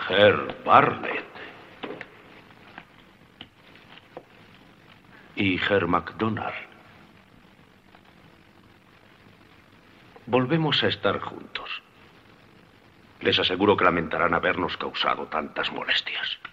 Herr Bartlett. Y Herr MacDonald. Volvemos a estar juntos. Les aseguro que lamentarán habernos causado tantas molestias.